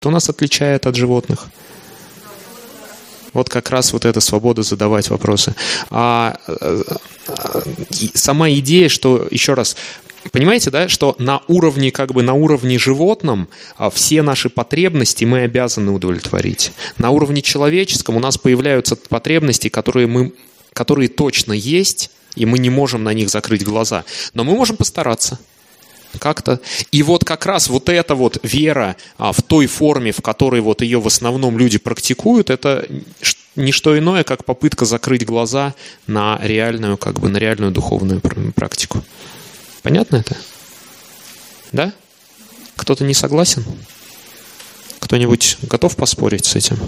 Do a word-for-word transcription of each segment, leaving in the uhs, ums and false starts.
Что нас отличает от животных? Вот как раз вот эта свобода задавать вопросы. А, а, а, сама идея, что, еще раз, понимаете, да, что на уровне, как бы на уровне животном а, все наши потребности мы обязаны удовлетворить. На уровне человеческом у нас появляются потребности, которые, мы, которые точно есть, и мы не можем на них закрыть глаза. Но мы можем постараться. Как-то. И вот как раз вот эта вот вера а, в той форме, в которой вот ее в основном люди практикуют, это не что иное, как попытка закрыть глаза на реальную, как бы на реальную духовную практику. Понятно это? Да? Кто-то не согласен? Кто-нибудь готов поспорить с этим?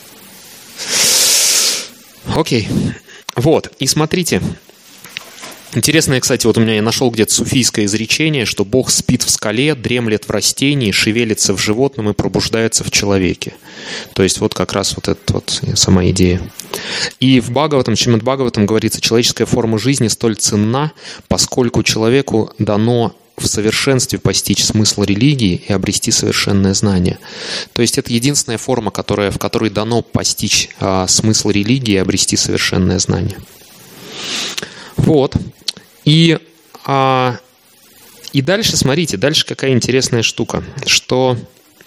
Окей. Вот. И смотрите. Интересное, кстати, вот у меня я нашел где-то суфийское изречение, что Бог спит в скале, дремлет в растении, шевелится в животном и пробуждается в человеке. То есть вот как раз вот эта вот сама идея. И в Бхагаватам, Шримад Бхагаватам говорится, человеческая форма жизни столь ценна, поскольку человеку дано в совершенстве постичь смысл религии и обрести совершенное знание. То есть это единственная форма, которая, в которой дано постичь а, смысл религии и обрести совершенное знание. Вот. И, а, и дальше, смотрите, дальше какая интересная штука, что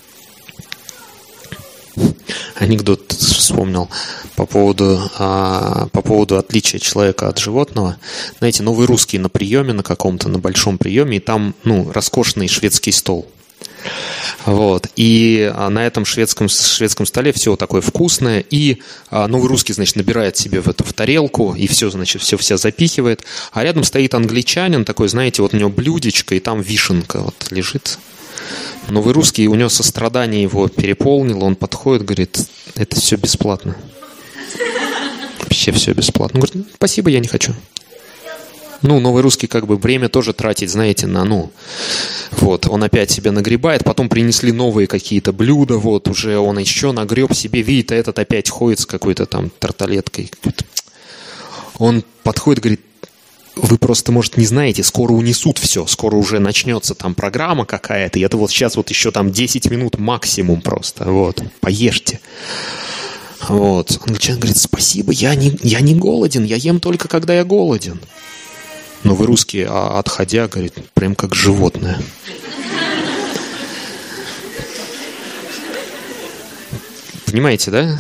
анекдот вспомнил по поводу, а, по поводу отличия человека от животного. Знаете, новый русский на приеме, на каком-то, на большом приеме, и там, ну, роскошный шведский стол. Вот. И на этом шведском, шведском столе все такое вкусное. И а, новый русский, значит, набирает себе в эту в тарелку и все, значит, все, все запихивает. А рядом стоит англичанин такой, знаете, вот у него блюдечко, и там вишенка вот лежит. Новый русский, у него сострадание его переполнило. Он подходит, говорит, это все бесплатно. Вообще все бесплатно. Он говорит, спасибо, я не хочу. Ну, новый русский как бы время тоже тратить, знаете, на, ну, вот, он опять себе нагребает, потом принесли новые какие-то блюда, вот, уже он еще нагреб себе, видит, а этот опять ходит с какой-то там тарталеткой. Он подходит, говорит, вы просто, может, не знаете, скоро унесут все, скоро уже начнется там программа какая-то, и это вот сейчас вот еще там десять минут максимум просто, вот, поешьте. Вот, англичанин говорит, спасибо, я не, я не голоден, я ем только, когда я голоден. Новый русский, отходя, говорит, прям как животное. Понимаете, да?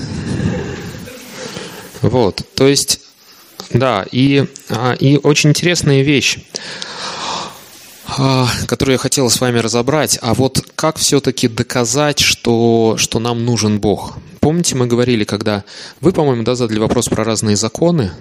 Вот, то есть, да, и, и очень интересная вещь, которую я хотел с вами разобрать. А вот как все-таки доказать, что, что нам нужен Бог? Помните, мы говорили, когда... Вы, по-моему, да, задали вопрос про разные законы,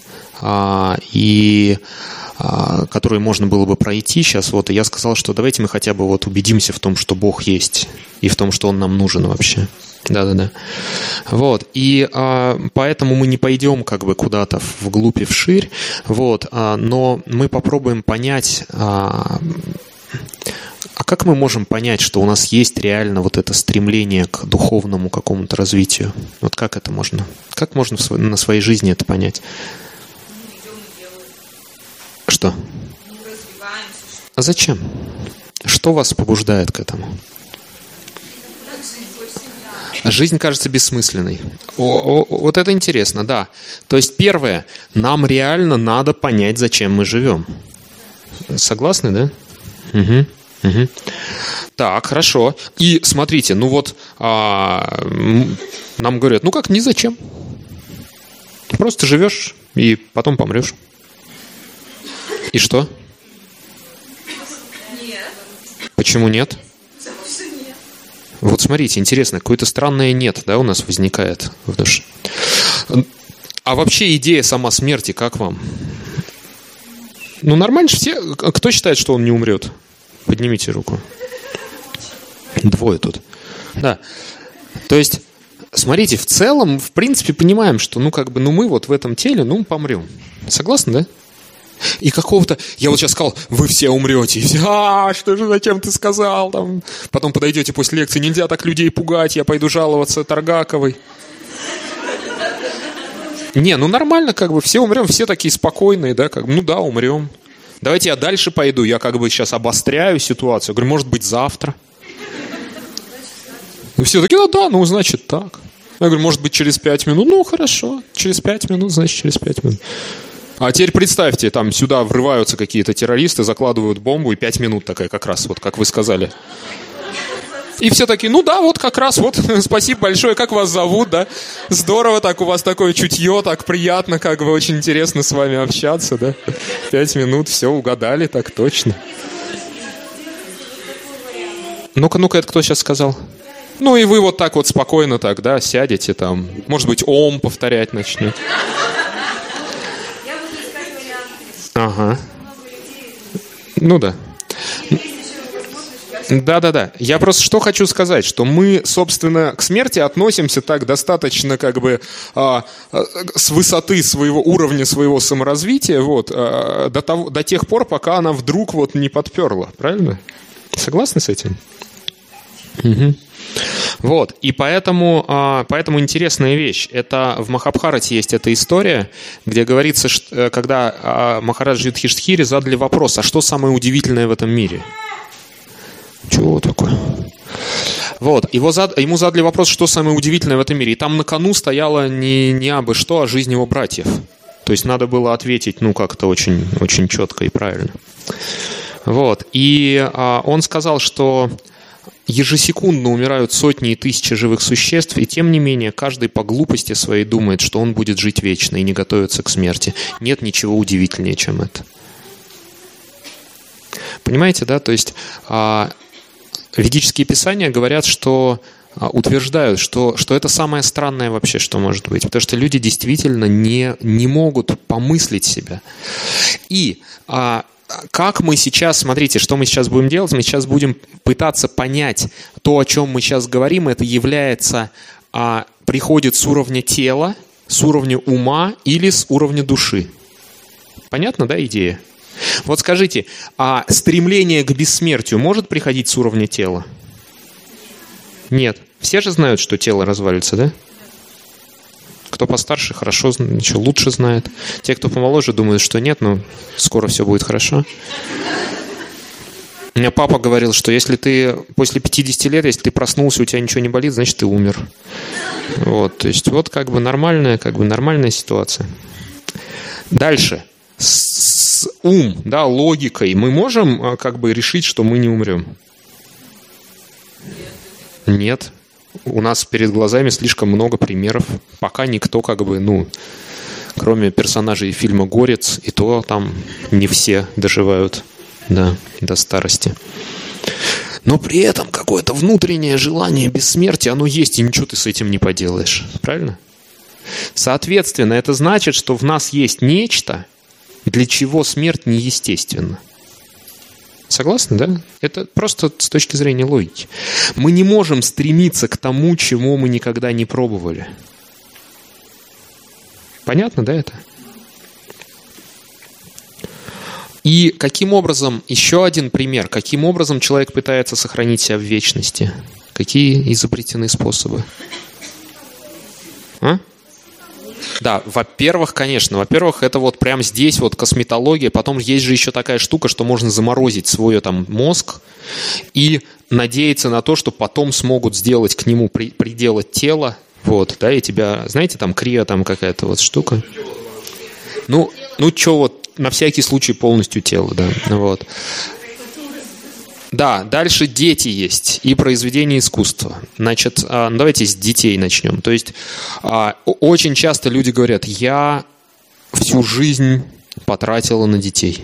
и... которые можно было бы пройти сейчас, вот, и я сказал, что давайте мы хотя бы вот убедимся в том, что Бог есть, и в том, что Он нам нужен вообще. Да-да-да. Вот, и а, поэтому мы не пойдем как бы куда-то вглубь и вширь, вот, а, но мы попробуем понять, а, а как мы можем понять, что у нас есть реально вот это стремление к духовному какому-то развитию? Вот как это можно? Как можно в свой, на своей жизни это понять? Что? А зачем? Что вас побуждает к этому? Жизнь кажется бессмысленной. О, о, вот это интересно, да. То есть первое, нам реально надо понять, зачем мы живем. Согласны, да? Угу. Угу. Так, хорошо. И смотрите, ну вот а, нам говорят, ну как, ни зачем. Просто живешь и потом помрешь. И что? Нет. Почему нет? Нет. Вот смотрите, интересно, какое-то странное «нет», да, у нас возникает в душе. А вообще идея сама смерти, как вам? Ну, нормально же все... Кто считает, что он не умрет? Поднимите руку. Двое тут. Да. То есть, смотрите, в целом, в принципе, понимаем, что, ну, как бы, ну, мы вот в этом теле, ну, помрем. Согласны, да? И какого-то... Я вот сейчас сказал, вы все умрете. И все, а, что же, зачем ты сказал? Там. Потом подойдете после лекции, нельзя так людей пугать, я пойду жаловаться Таргаковой. Не, ну нормально, как бы, все умрем, все такие спокойные, да, как бы, ну да, умрем. Давайте я дальше пойду, я как бы сейчас обостряю ситуацию. Говорю, может быть, завтра. И все такие, ну да, ну значит так. Я говорю, может быть, через пять минут? Ну, хорошо, через пять минут, значит, через пять минут. А теперь представьте, там сюда врываются какие-то террористы, закладывают бомбу, и пять минут такая как раз, вот как вы сказали. И все такие, ну да, вот как раз, вот, спасибо большое, как вас зовут, да? Здорово, так у вас такое чутье, так приятно, как бы очень интересно с вами общаться, да? Пять минут, все, угадали, так точно. Ну-ка, ну-ка, это кто сейчас сказал? Ну и вы вот так вот спокойно так, да, сядете там, может быть, ом повторять начнете. Ага. Ну да. Да-да-да. Я просто что хочу сказать, что мы, собственно, к смерти относимся так достаточно как бы а, а, с высоты своего уровня, своего саморазвития, вот, а, до того, до тех пор, пока она вдруг вот не подперла. Правильно? Согласны с этим? Угу. Вот, и поэтому, а, поэтому интересная вещь. Это в Махабхарате есть эта история, где говорится, что, когда а, Махараджа Юдхиштхире задали вопрос, а что самое удивительное в этом мире? Чего такое? Вот, его зад... ему задали вопрос, что самое удивительное в этом мире. И там на кону стояло не, не абы что, а жизнь его братьев. То есть надо было ответить, ну, как-то очень, очень четко и правильно. Вот, и а, он сказал, что ежесекундно умирают сотни и тысячи живых существ, и тем не менее каждый по глупости своей думает, что он будет жить вечно и не готовится к смерти. Нет ничего удивительнее, чем это. Понимаете, да? То есть а, ведические писания говорят, что а, утверждают, что, что это самое странное вообще, что может быть. Потому что люди действительно не, не могут помыслить себя. И а, как мы сейчас, смотрите, что мы сейчас будем делать? Мы сейчас будем пытаться понять то, о чем мы сейчас говорим. Это является, а, приходит с уровня тела, с уровня ума или с уровня души. Понятно, да, идея? Вот скажите, а стремление к бессмертию может приходить с уровня тела? Нет. Все же знают, что тело развалится, да? Кто постарше, хорошо, еще лучше знает. Те, кто помоложе, думают, что нет, но скоро все будет хорошо. У меня папа говорил, что если ты после пятидесяти лет, если ты проснулся, у тебя ничего не болит, значит, ты умер. Вот, то есть вот как бы нормальная, как бы нормальная ситуация. Дальше. С ум, да, логикой мы можем как бы решить, что мы не умрем? Нет. У нас перед глазами слишком много примеров. Пока никто как бы, ну, кроме персонажей фильма «Горец», и то там не все доживают, да, до старости. Но при этом какое-то внутреннее желание бессмертия, оно есть, и ничего ты с этим не поделаешь. Правильно? Соответственно, это значит, что в нас есть нечто, для чего смерть неестественна. Согласны, да? Это просто с точки зрения логики. Мы не можем стремиться к тому, чего мы никогда не пробовали. Понятно, да, это? И каким образом, еще один пример, каким образом человек пытается сохранить себя в вечности? Какие изобретены способы? А? Да, во-первых, конечно, во-первых, это вот прямо здесь вот косметология, потом есть же еще такая штука, что можно заморозить свой там мозг и надеяться на то, что потом смогут сделать к нему, при, приделать тело, вот, да, и тебя, знаете, там крио, там какая-то вот штука. Ну, ну что вот, на всякий случай полностью тело, да, вот. Да, дальше дети есть и произведения искусства. Значит, давайте с детей начнем. То есть очень часто люди говорят, я всю жизнь потратила на детей.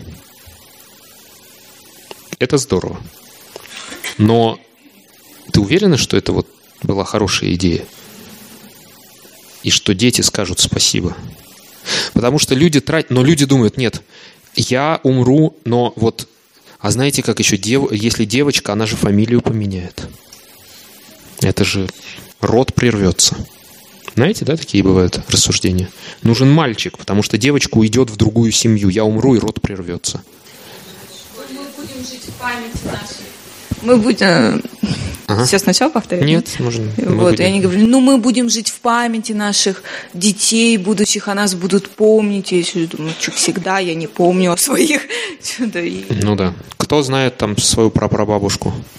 Это здорово. Но ты уверена, что это вот была хорошая идея? И что дети скажут спасибо? Потому что люди тратят, но люди думают, нет, я умру, но вот... А знаете, как еще, дев... если девочка, она же фамилию поменяет. Это же род прервется. Знаете, да, такие бывают рассуждения? Нужен мальчик, потому что девочка уйдет в другую семью. Я умру, и род прервется. Мы будем жить в памяти нашей. Мы будем... Ага. Все сначала повторять? Нет, можно. Вот, будем... и они говорили, ну мы будем жить в памяти наших детей, будущих, о нас будут помнить. Я еще думаю, что всегда я не помню о своих. Ну да. Кто знает там свою прапрабабушку?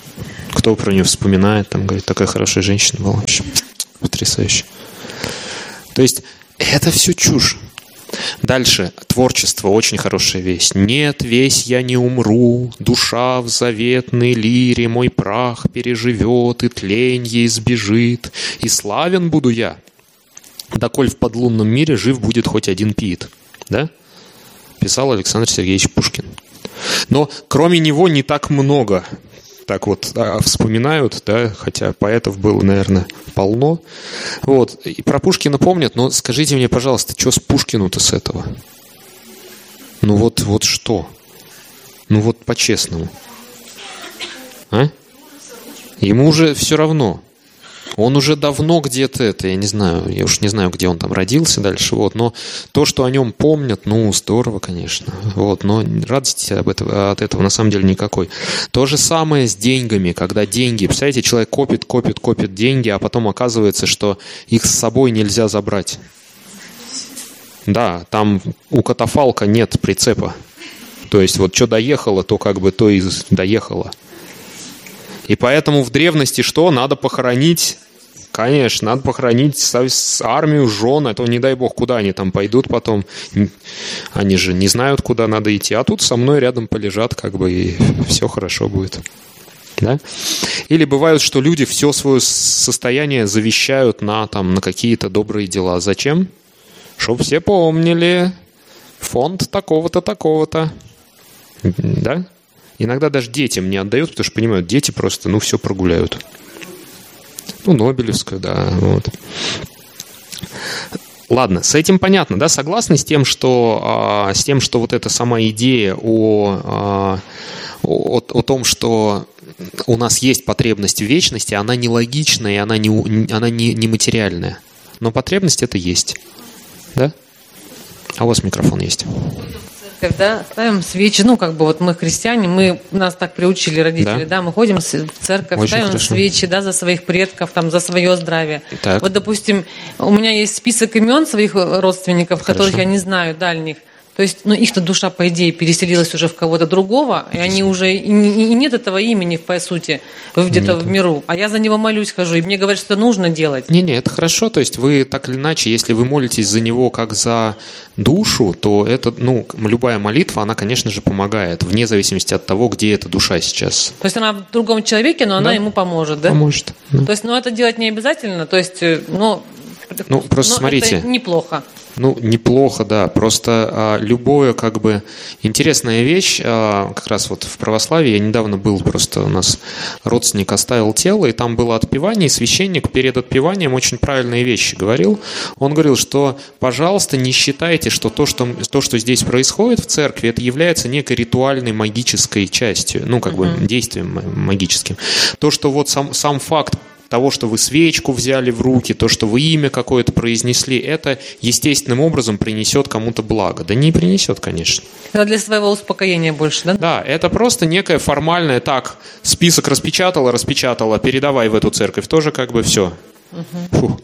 Кто про нее вспоминает, там говорит, такая хорошая женщина была вообще. Потрясающе. То есть это все чушь. Дальше. Творчество. Очень хорошая вещь. «Нет, весь я не умру, душа в заветной лире мой прах переживет, и тленье избежит, и славен буду я. Доколь в подлунном мире жив будет хоть один пиит». Да? Писал Александр Сергеевич Пушкин. Но кроме него не так много. Так вот а, вспоминают, да, хотя поэтов было, наверное, полно. Вот. И про Пушкина помнят, но скажите мне, пожалуйста, что с Пушкину-то с этого? Ну вот, вот что? Ну вот по-честному. А? Ему уже все равно. Он уже давно где-то это, я не знаю, я уж не знаю, где он там родился дальше, вот, но то, что о нем помнят, ну, здорово, конечно, вот, но радости об этого, от этого на самом деле никакой. То же самое с деньгами, когда деньги, представляете, человек копит, копит, копит деньги, а потом оказывается, что их с собой нельзя забрать. Да, там у катафалка нет прицепа, то есть вот что доехало, то как бы то и доехало. И поэтому в древности что? Надо похоронить, конечно, надо похоронить армию, жен, а то не дай бог, куда они там пойдут потом. Они же не знают, куда надо идти. А тут со мной рядом полежат, как бы, и все хорошо будет. Да? Или бывает, что люди все свое состояние завещают на, там, на какие-то добрые дела. Зачем? Чтоб все помнили. Фонд такого-то, такого-то. Да? Иногда даже детям не отдают, потому что понимают, дети просто, ну, все прогуляют. Ну, Нобелевскую, да, вот. Ладно, с этим понятно, да? Согласны с тем, что, а, с тем, что вот эта сама идея о, а, о, о том, что у нас есть потребность в вечности, она нелогичная, и она, не, она не, не материальная. Но потребность это есть. Да? А у вас микрофон есть. Когда ставим свечи, ну, как бы вот мы христиане, мы, нас так приучили родители, да, да мы ходим в церковь, очень ставим хорошо. Свечи, да, за своих предков, там, за свое здравие. Так. Вот, допустим, у меня есть список имен своих родственников, хорошо. Которых я не знаю, дальних. То есть, ну, их-то душа, по идее, переселилась уже в кого-то другого, и они уже, и, и нет этого имени, по сути, где-то нет. В миру. А я за него молюсь, хожу, и мне говорят, что это нужно делать. Не-не, это хорошо, то есть вы так или иначе, если вы молитесь за него как за душу, то это, ну, любая молитва, она, конечно же, помогает, вне зависимости от того, где эта душа сейчас. То есть она в другом человеке, но она да. ему поможет, да? Поможет. Да. То есть, ну, это делать не обязательно, то есть, ну... Ну, просто но смотрите. Это неплохо. Ну, неплохо, да. Просто а, любое, как бы, интересная вещь, а, как раз вот в православии, я недавно был, просто у нас родственник оставил тело, и там было отпевание, и священник перед отпеванием очень правильные вещи говорил. Он говорил, что, пожалуйста, не считайте, что то, что, то, что здесь происходит в церкви, это является некой ритуальной магической частью, ну, как uh-huh. бы, действием магическим. То, что вот сам, сам факт того, что вы свечку взяли в руки, то, что вы имя какое-то произнесли, это естественным образом принесет кому-то благо. Да не принесет, конечно. Это для своего успокоения больше, да? Да, это просто некое формальное, так, список распечатала, распечатала, передавай в эту церковь, тоже как бы все. Угу. Фух.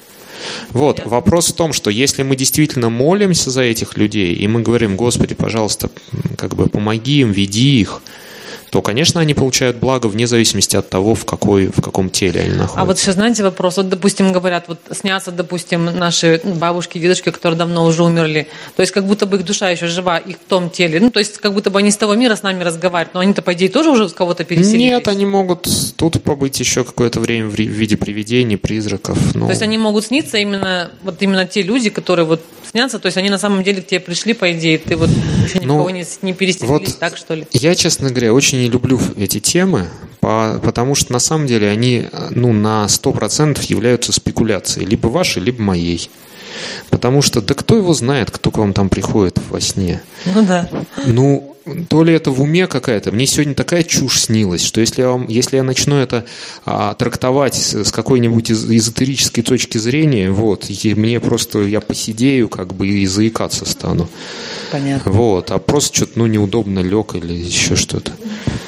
Вот, Ясно. Вопрос в том, что если мы действительно молимся за этих людей, и мы говорим, Господи, пожалуйста, как бы помоги им, веди их, то, конечно, они получают благо вне зависимости от того, в, какой, в каком теле они находятся. А вот сейчас, знаете, вопрос. Вот, допустим, говорят, вот снятся, допустим, наши бабушки, дедушки, которые давно уже умерли. То есть, как будто бы их душа еще жива, их в том теле. Ну, то есть, как будто бы они с того мира с нами разговаривают. Но они-то, по идее, тоже уже с кого-то переселились. Нет, они могут тут побыть еще какое-то время в виде привидений, призраков. Но... То есть, они могут сниться именно, вот именно те люди, которые вот снятся. То есть, они на самом деле к тебе пришли, по идее. Ты вот еще никого ну, не, не переселились, вот так, что ли? Я, честно говоря, очень не люблю эти темы, по, потому что на самом деле они, ну, на сто процентов являются спекуляцией, либо вашей, либо моей. Потому что, да кто его знает, кто к вам там приходит во сне. Ну да. Ну, то ли это в уме какая-то. Мне сегодня такая чушь снилась, что если я, вам, если я начну это а, трактовать с, с какой-нибудь эзотерической точки зрения, вот, и мне просто, я посидею, как бы, и заикаться стану. Понятно. Вот, а просто что-то, ну, неудобно лег или еще что-то.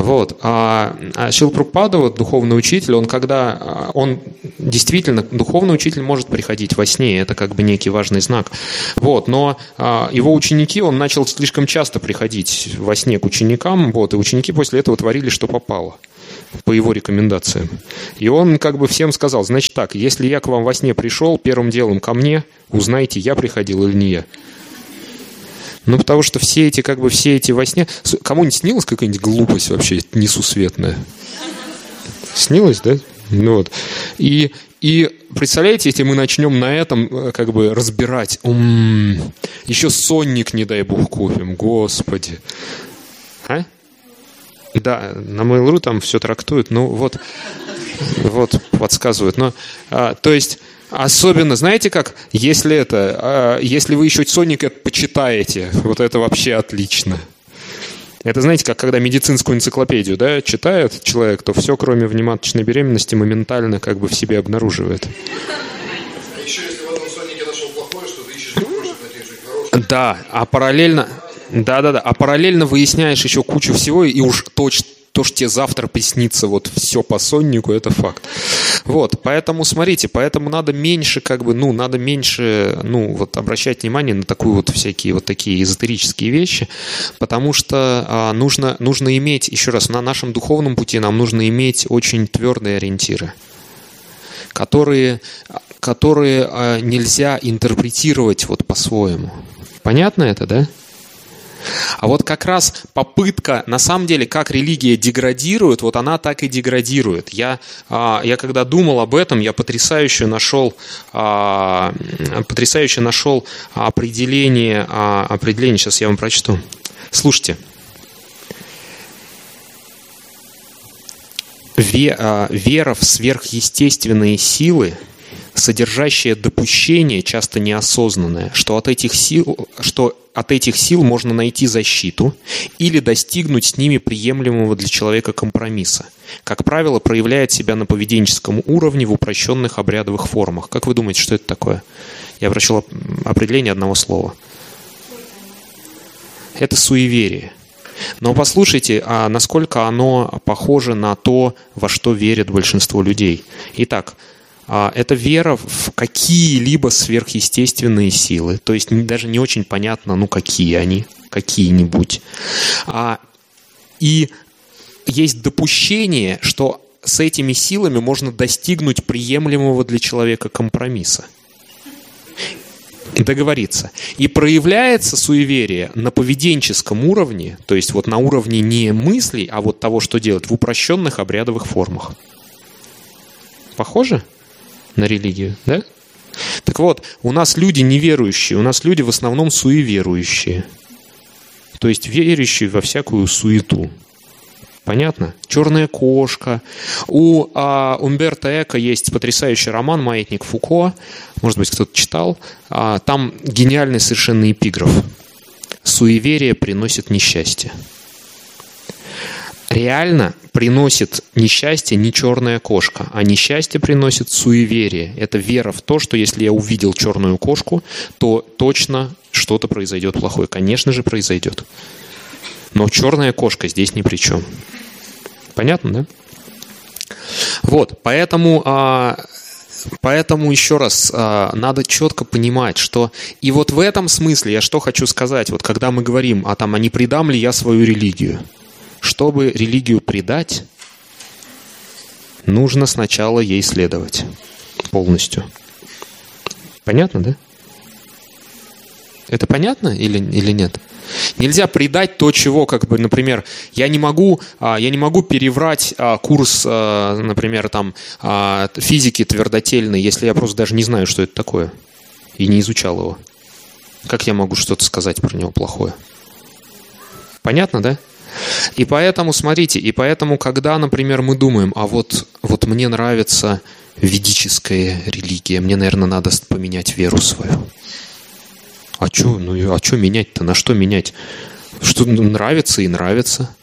Вот. А, а Шрила Прабхупада, вот, духовный учитель, он когда... Он действительно, духовный учитель может приходить во сне, это как бы некий важный знак. Вот. Но а, его ученики, он начал слишком часто приходить во сне к ученикам, вот, и ученики после этого творили, что попало, по его рекомендациям. И он как бы всем сказал, значит так, если я к вам во сне пришел, первым делом ко мне, узнайте, я приходил или не я. Ну, потому что все эти, как бы, все эти во сне... Кому-нибудь снилась какая-нибудь глупость вообще несусветная? Снилась, да? Ну, вот. И, и представляете, если мы начнем на этом, как бы, разбирать... М-м-м, еще сонник, не дай бог, купим. Господи. А? Да, на Mail.ru там все трактуют. Ну, вот, вот подсказывают. Но, а, то есть... Особенно, знаете как, если это, если вы еще сонника почитаете, вот это вообще отлично. Это, знаете, как когда медицинскую энциклопедию, да, читает человек, то все, кроме внематочной беременности, моментально как бы в себе обнаруживает. Еще если в этом соннике нашел плохое, что ты ищешь другое, чтобы найти что-нибудь хорошее. Да, а параллельно, да-да-да, а параллельно выясняешь еще кучу всего, и уж точно то, что тебе завтра приснится, вот все по соннику, это факт. Вот, поэтому, смотрите, поэтому надо меньше, как бы, ну, надо меньше, ну, вот, обращать внимание на такую вот всякие вот такие эзотерические вещи, потому что а, нужно, нужно иметь, еще раз, на нашем духовном пути нам нужно иметь очень твердые ориентиры, которые, которые а, нельзя интерпретировать вот по-своему. Понятно это, да? А вот как раз попытка, на самом деле, как религия деградирует, вот она так и деградирует. Я, я когда думал об этом, я потрясающе нашел, потрясающе нашел определение, определение, сейчас я вам прочту. Слушайте. Вера в сверхъестественные силы, содержащее допущение, часто неосознанное, что от этих сил, что от этих сил можно найти защиту или достигнуть с ними приемлемого для человека компромисса. Как правило, проявляет себя на поведенческом уровне в упрощенных обрядовых формах. Как вы думаете, что это такое? Я прочел определение одного слова. Это суеверие. Но послушайте, а насколько оно похоже на то, во что верит большинство людей. Итак, это вера в какие-либо сверхъестественные силы. То есть даже не очень понятно, ну какие они, какие-нибудь. И есть допущение, что с этими силами можно достигнуть приемлемого для человека компромисса. Договориться. И проявляется суеверие на поведенческом уровне, то есть вот на уровне не мыслей, а вот того, что делать, в упрощенных обрядовых формах. Похоже на религию, да? Так вот, у нас люди неверующие, у нас люди в основном суеверующие. То есть верующие во всякую суету. Понятно? «Черная кошка». У а, Умберто Эко есть потрясающий роман «Маятник Фуко». Может быть, кто-то читал. А, там гениальный совершенно эпиграф. «Суеверие приносит несчастье». Реально приносит несчастье не черная кошка, а несчастье приносит суеверие. Это вера в то, что если я увидел черную кошку, то точно что-то произойдет плохое. Конечно же, произойдет. Но черная кошка здесь ни при чем. Понятно, да? Вот, поэтому, а, поэтому еще раз а, надо четко понимать, что и вот в этом смысле я что хочу сказать, вот когда мы говорим, а там, а не предам ли я свою религию? Чтобы религию предать, нужно сначала ей следовать полностью. Понятно, да? Это понятно или, или нет? Нельзя предать то, чего, как бы, например, я не могу, я не могу переврать курс, например, там, физики твердотельной, если я просто даже не знаю, что это такое, и не изучал его. Как я могу что-то сказать про него плохое? Понятно, да? И поэтому, смотрите, и поэтому, когда, например, мы думаем, а вот, вот мне нравится ведическая религия, мне, наверное, надо поменять веру свою. А что, ну, а что менять-то? На что менять? Что нравится и нравится.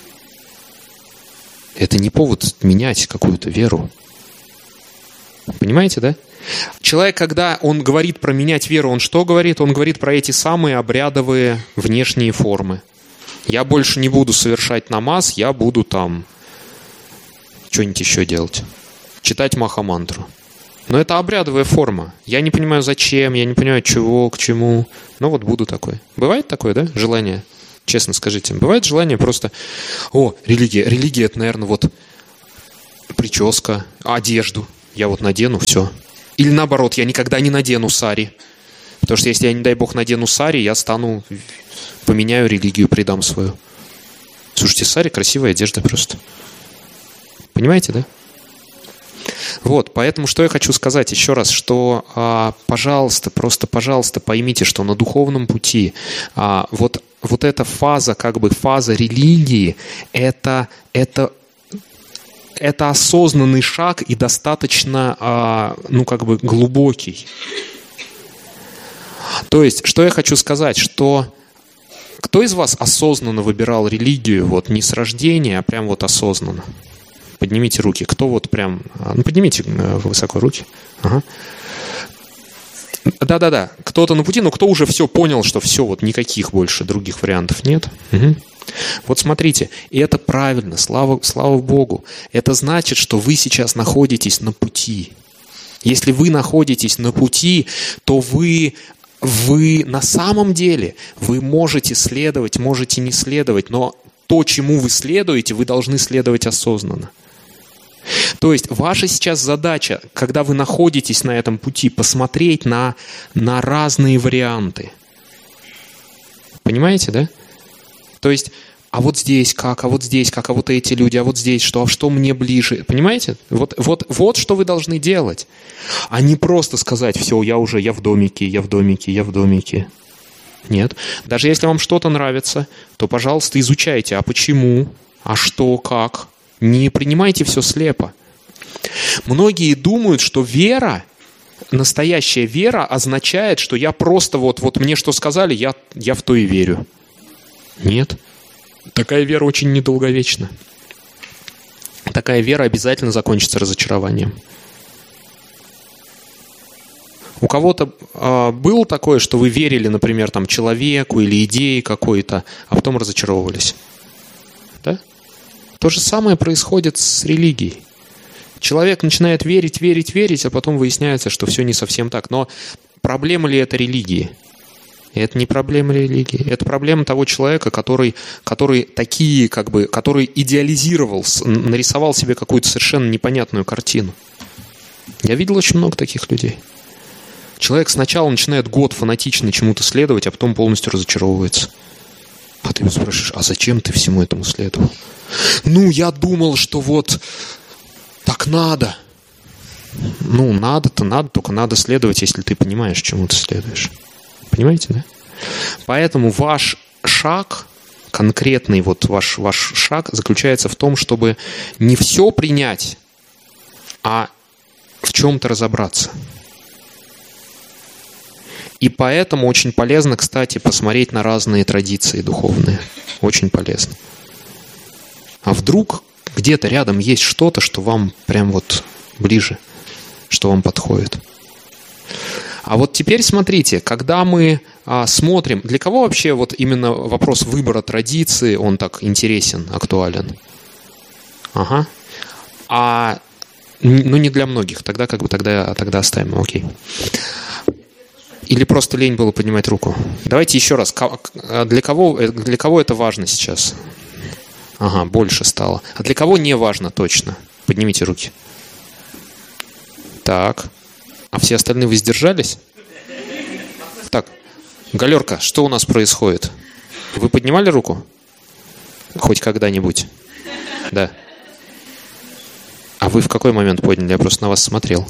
Это не повод менять какую-то веру. Понимаете, да? Человек, когда он говорит про менять веру, он что говорит? Он говорит про эти самые обрядовые внешние формы. Я больше не буду совершать намаз, я буду там что-нибудь еще делать. Читать Маха-мантру. Но это обрядовая форма. Я не понимаю, зачем, я не понимаю, чего, к чему. Но вот буду такой. Бывает такое, да, желание? Честно скажите. Бывает желание просто... О, религия. Религия, это, наверное, вот прическа, одежду. Я вот надену, все. Или наоборот, я никогда не надену сари. Потому что если я, не дай бог, надену сари, я стану... Поменяю религию, предам свою. Слушайте, сари — красивая одежда просто. Понимаете, да? Вот, поэтому что я хочу сказать еще раз, что, а, пожалуйста, просто, пожалуйста, поймите, что на духовном пути а, вот, вот эта фаза, как бы фаза религии, это, это, это осознанный шаг и достаточно, а, ну, как бы глубокий. То есть, что я хочу сказать, что кто из вас осознанно выбирал религию, вот не с рождения, а прям вот осознанно? Поднимите руки. Кто вот прям... Ну, поднимите высоко руки. Ага. Да-да-да. Кто-то на пути, но кто уже все понял, что все, вот никаких больше других вариантов нет. Угу. Вот смотрите. И это правильно. Слава, слава Богу. Это значит, что вы сейчас находитесь на пути. Если вы находитесь на пути, то вы... Вы на самом деле, вы можете следовать, можете не следовать, но то, чему вы следуете, вы должны следовать осознанно. То есть ваша сейчас задача, когда вы находитесь на этом пути, посмотреть на, на разные варианты. Понимаете, да? То есть, а вот здесь как, а вот здесь как, а вот эти люди, а вот здесь что, а что мне ближе. Понимаете? Вот, вот, вот что вы должны делать. А не просто сказать: все, я уже, я в домике, я в домике, я в домике. Нет. Даже если вам что-то нравится, то, пожалуйста, изучайте. А почему? А что, как? Не принимайте все слепо. Многие думают, что вера, настоящая вера означает, что я просто вот, вот мне что сказали, я, я в то и верю. Нет. Такая вера очень недолговечна. Такая вера обязательно закончится разочарованием. У кого-то э, было такое, что вы верили, например, там, человеку или идее какой-то, а потом разочаровывались? Да? То же самое происходит с религией. Человек начинает верить, верить, верить, а потом выясняется, что все не совсем так. Но проблема ли это религии? Это не проблема религии. Это проблема того человека, который, который такие, как бы, который идеализировал, нарисовал себе какую-то совершенно непонятную картину. Я видел очень много таких людей. Человек сначала начинает год фанатично чему-то следовать, а потом полностью разочаровывается. А ты его спрашиваешь: а зачем ты всему этому следовал? Ну, я думал, что вот так надо. Ну, надо-то надо, только надо следовать, если ты понимаешь, чему ты следуешь. Понимаете, да? Поэтому ваш шаг, конкретный вот ваш, ваш шаг заключается в том, чтобы не все принять, а в чем-то разобраться. И поэтому очень полезно, кстати, посмотреть на разные традиции духовные. Очень полезно. А вдруг где-то рядом есть что-то, что вам прям вот ближе, что вам подходит. А вот теперь смотрите, когда мы а, смотрим, для кого вообще вот именно вопрос выбора традиции, он так интересен, актуален? Ага. А, ну, не для многих, тогда как бы тогда, тогда оставим, окей. Или просто лень было поднимать руку? Давайте еще раз. Для кого, для кого это важно сейчас? Ага, больше стало. А для кого не важно точно? Поднимите руки. Так. А все остальные воздержались? Так. Галерка, что у нас происходит? Вы поднимали руку? Хоть когда-нибудь? Да. А вы в какой момент подняли? Я просто на вас смотрел.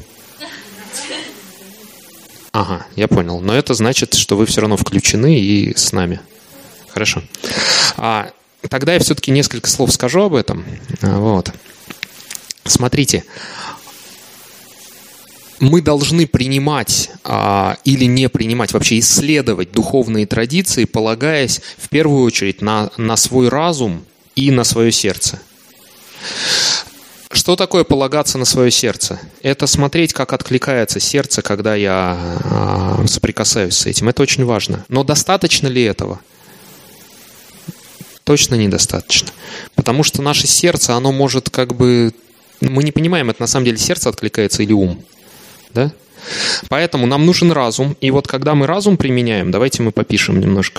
Ага, я понял. Но это значит, что вы все равно включены и с нами. Хорошо. А, тогда я все-таки несколько слов скажу об этом. Вот. Смотрите. Мы должны принимать а, или не принимать, вообще исследовать духовные традиции, полагаясь в первую очередь на, на свой разум и на свое сердце. Что такое полагаться на свое сердце? Это смотреть, как откликается сердце, когда я а, соприкасаюсь с этим. Это очень важно. Но достаточно ли этого? Точно недостаточно. Потому что наше сердце, оно может как бы... Мы не понимаем, это на самом деле сердце откликается или ум. Да? Поэтому нам нужен разум. И вот когда мы разум применяем, давайте мы попишем немножко.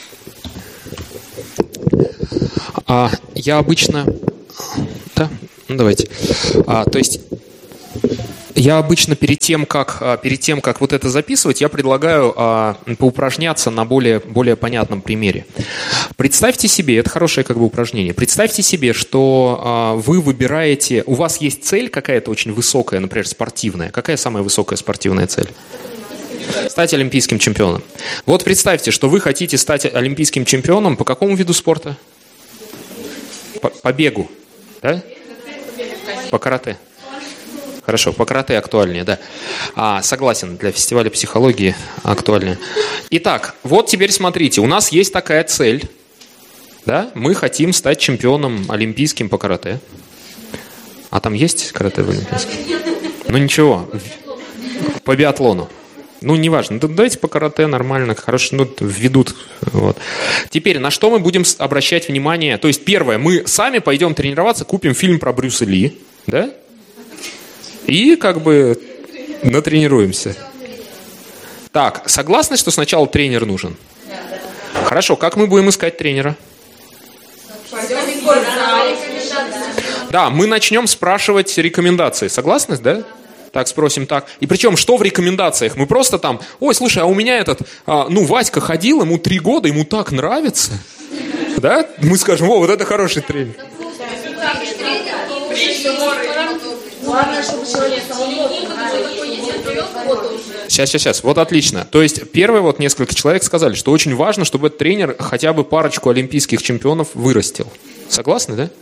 А, я обычно... Да? Ну, давайте. А, то есть... Я обычно перед тем, как, перед тем, как вот это записывать, я предлагаю а, поупражняться на более, более понятном примере. Представьте себе, это хорошее как бы упражнение, представьте себе, что а, вы выбираете, у вас есть цель какая-то очень высокая, например, спортивная. Какая самая высокая спортивная цель? Стать олимпийским чемпионом. Вот представьте, что вы хотите стать олимпийским чемпионом по какому виду спорта? По, по бегу, да? По карате. Хорошо, по карате актуальнее, да. А, согласен, для фестиваля психологии актуальнее. Итак, вот теперь смотрите, у нас есть такая цель, да, мы хотим стать чемпионом олимпийским по карате. А там есть карате в олимпийском? Ну ничего, по биатлону. Ну, неважно, давайте по карате нормально, хорошо, ну, введут. Вот. Теперь, на что мы будем обращать внимание? То есть, первое, мы сами пойдем тренироваться, купим фильм про Брюса Ли, да? И как бы натренируемся. Так, согласны, что сначала тренер нужен? Хорошо, как мы будем искать тренера? Да, мы начнем спрашивать рекомендации. Согласны, да? Так, спросим так. И причем, что в рекомендациях? Мы просто там, ой, слушай, а у меня этот, а, ну, Васька ходил, ему три года, ему так нравится. Да? Мы скажем, о, вот это хороший тренер. Главное, чтобы человек Сейчас, сейчас, сейчас. Вот отлично. То есть первые вот несколько человек сказали, что очень важно, чтобы этот тренер хотя бы парочку олимпийских чемпионов вырастил. Согласны, да?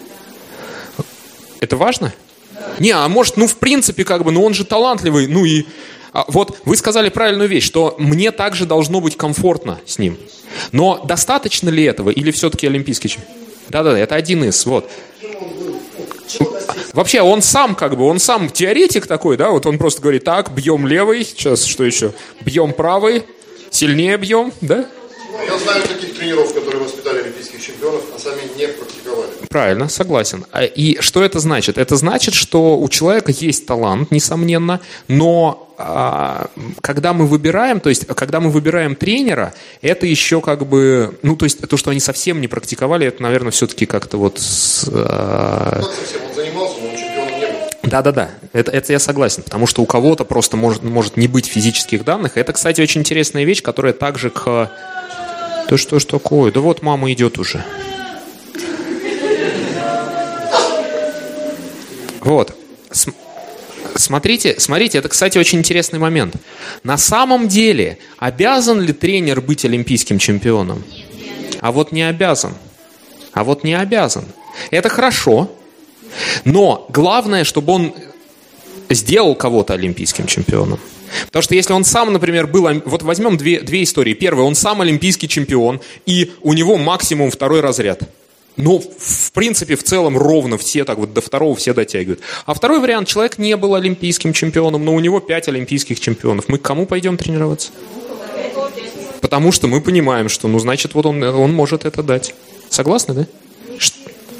Это важно? Не, а может, ну в принципе, как бы, ну он же талантливый, ну и... А вот вы сказали правильную вещь, что мне также должно быть комфортно с ним. Но достаточно ли этого или все-таки олимпийский чемпион? Да-да, это один из, вот. Вообще, он сам как бы, он сам теоретик такой, да, вот он просто говорит, так, бьем левый, сейчас, что еще, бьем правый, сильнее бьем, да? Я знаю таких тренеров, которые воспитали олимпийских чемпионов, а сами не практиковали. Правильно, согласен. И что это значит? Это значит, что у человека есть талант, несомненно, но а, когда мы выбираем, то есть когда мы выбираем тренера, это еще как бы, ну то есть то, что они совсем не практиковали, это, наверное, все-таки как-то вот... А... Ну, совсем он занимался, но он чемпионом не был. Да-да-да, это, это я согласен, потому что у кого-то просто может, может не быть физических данных. Это, кстати, очень интересная вещь, которая также к... Да что ж такое? Да вот мама идет уже. Вот. С- смотрите, смотрите, это, кстати, очень интересный момент. На самом деле, обязан ли тренер быть олимпийским чемпионом? А вот не обязан. А вот не обязан. Это хорошо, но главное, чтобы он сделал кого-то олимпийским чемпионом. Потому что если он сам, например, был... Вот возьмем две, две истории. Первая, он сам олимпийский чемпион, и у него максимум второй разряд. Ну, в принципе, в целом ровно все так вот до второго все дотягивают. А второй вариант, человек не был олимпийским чемпионом, но у него пять олимпийских чемпионов. Мы к кому пойдем тренироваться? Потому что мы понимаем, что, ну, значит, вот он, он может это дать. Согласны, да? Ш-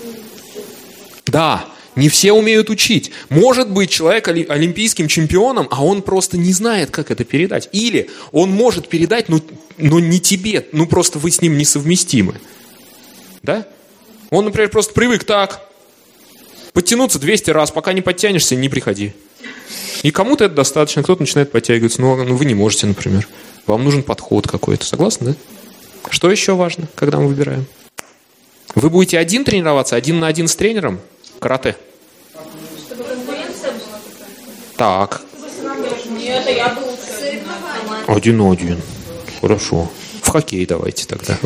да. Не все умеют учить. Может быть человек олимпийским чемпионом, а он просто не знает, как это передать. Или он может передать, но, но не тебе, ну просто вы с ним несовместимы. Да? Он, например, просто привык так, подтянуться двести раз, пока не подтянешься, не приходи. И кому-то это достаточно, кто-то начинает подтягиваться, но ну, вы не можете, например. Вам нужен подход какой-то. Согласны, да? Что еще важно, когда мы выбираем? Вы будете один тренироваться, один на один с тренером? Карате. Чтобы конкуренция была такая. Так. Нет, я был Один на один. Хорошо. В хоккей давайте тогда.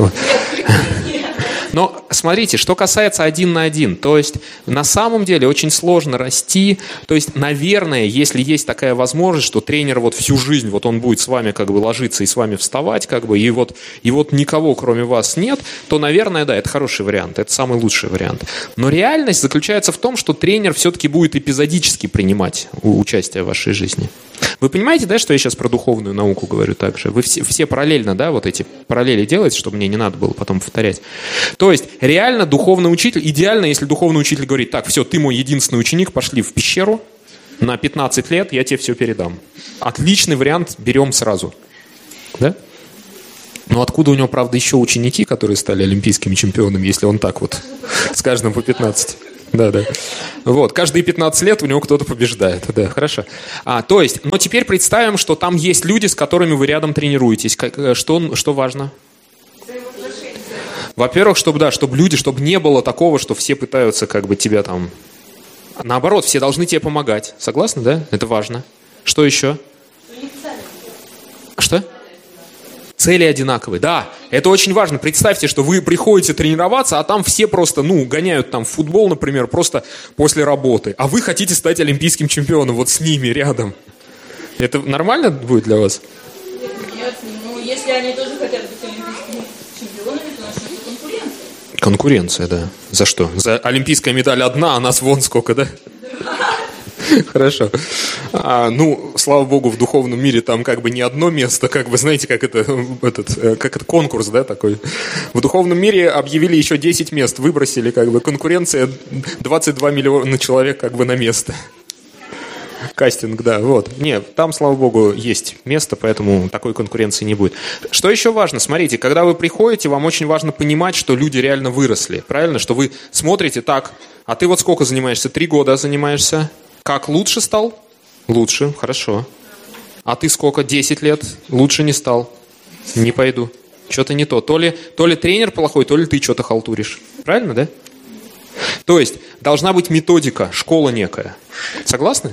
Но смотрите, что касается один на один, то есть на самом деле очень сложно расти, то есть, наверное, если есть такая возможность, что тренер вот всю жизнь, вот он будет с вами как бы ложиться и с вами вставать, как бы, и вот, и вот никого кроме вас нет, то, наверное, да, это хороший вариант, это самый лучший вариант. Но реальность заключается в том, что тренер все-таки будет эпизодически принимать участие в вашей жизни. Вы понимаете, да, что я сейчас про духовную науку говорю также? Вы все, все параллельно, да, вот эти параллели делаете, чтобы мне не надо было потом повторять. То есть, реально духовный учитель, идеально, если духовный учитель говорит, так, все, ты мой единственный ученик, пошли в пещеру, на пятнадцать лет я тебе все передам. Отличный вариант, берем сразу. Да? Но откуда у него, правда, еще ученики, которые стали олимпийскими чемпионами, если он так вот с каждым по пятнадцать? Да, да. Вот, каждые пятнадцать лет у него кто-то побеждает. Да, хорошо. А, то есть, но теперь представим, что там есть люди, с которыми вы рядом тренируетесь. Что, что важно? Во-первых, чтобы, да, чтобы люди, чтобы не было такого, что все пытаются как бы тебя там... Наоборот, все должны тебе помогать. Согласны, да? Это важно. Что еще? Что? Цели одинаковые. Да, это очень важно. Представьте, что вы приходите тренироваться, а там все просто, ну, гоняют там в футбол, например, просто после работы. А вы хотите стать олимпийским чемпионом вот с ними рядом. Это нормально будет для вас? Нет, ну, если они тоже хотят быть олимпийскими чемпионами, то начнется конкуренция. Конкуренция, да. За что? За олимпийская медаль одна, а нас вон сколько, да? Хорошо. А, ну, слава богу, в духовном мире там как бы не одно место, как бы, знаете, как это, этот, как это конкурс, да, такой. В духовном мире объявили еще десять мест, выбросили, как бы, конкуренция двадцать два миллиона человек, как бы, на место. Кастинг, да, вот. Нет, там, слава богу, есть место, поэтому такой конкуренции не будет. Что еще важно? Смотрите, когда вы приходите, вам очень важно понимать, что люди реально выросли, правильно? Что вы смотрите так, а ты вот сколько занимаешься? Три года занимаешься? Как, лучше стал? Лучше, хорошо. А ты сколько? Десять лет? Лучше не стал. Не пойду. Что-то не то. То ли, то ли тренер плохой, то ли ты что-то халтуришь. Правильно, да? То есть, должна быть методика, школа некая. Согласны?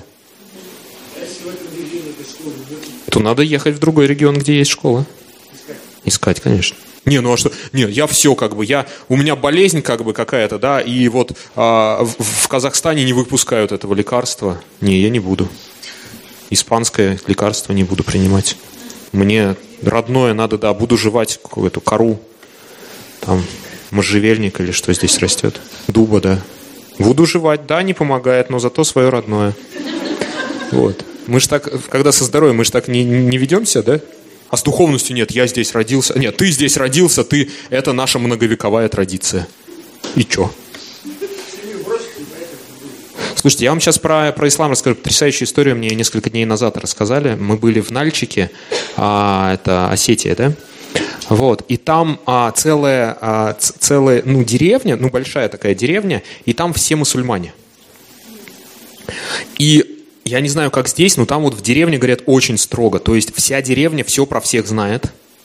То надо ехать в другой регион, где есть школа. Искать, конечно. Не, ну а что? Не, я все как бы, я, у меня болезнь как бы какая-то, да, и вот а, в, в Казахстане не выпускают этого лекарства. Не, я не буду. Испанское лекарство не буду принимать. Мне родное надо, да, буду жевать какую-то кору, там, можжевельник или что здесь растет, дуба, да. Буду жевать, да, не помогает, но зато свое родное. Вот. Мы же так, когда со здоровьем, мы же так не, не ведемся, да? А с духовностью нет, я здесь родился. Нет, ты здесь родился, ты, это наша многовековая традиция. И чё? Слушайте, я вам сейчас про, про ислам расскажу. Потрясающую историю мне несколько дней назад рассказали. Мы были в Нальчике, а, это Осетия, да? Вот, и там а, целая, а, целая, ну, деревня, ну, большая такая деревня, и там все мусульмане. И я не знаю, как здесь, но там вот в деревне, говорят, очень строго. То есть вся деревня все про всех знает.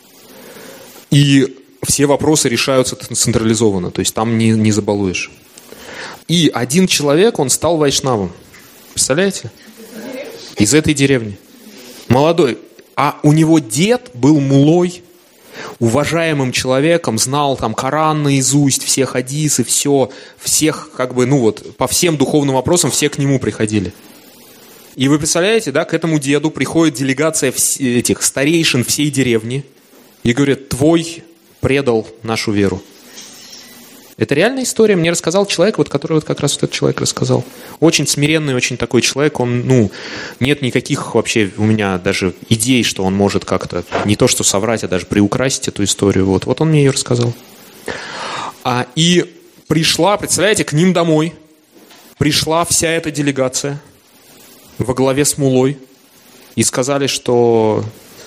И все вопросы решаются централизованно. То есть там не, не забалуешь. И один человек, он стал вайшнавом. Представляете? Из этой деревни. Молодой. А у него дед был мулой, уважаемым человеком, знал там Коран наизусть, все хадисы, все, всех, как бы, ну вот, по всем духовным вопросам все к нему приходили. И вы представляете, да, к этому деду приходит делегация этих старейшин всей деревни и говорит, твой предал нашу веру. Это реальная история, мне рассказал человек, вот, который вот как раз вот этот человек рассказал. Очень смиренный, очень такой человек, он, ну, нет никаких вообще у меня даже идей, что он может как-то, не то что соврать, а даже приукрасить эту историю. Вот, вот он мне ее рассказал. А, и пришла, представляете, к ним домой, пришла вся эта делегация во главе с мулой и сказали, что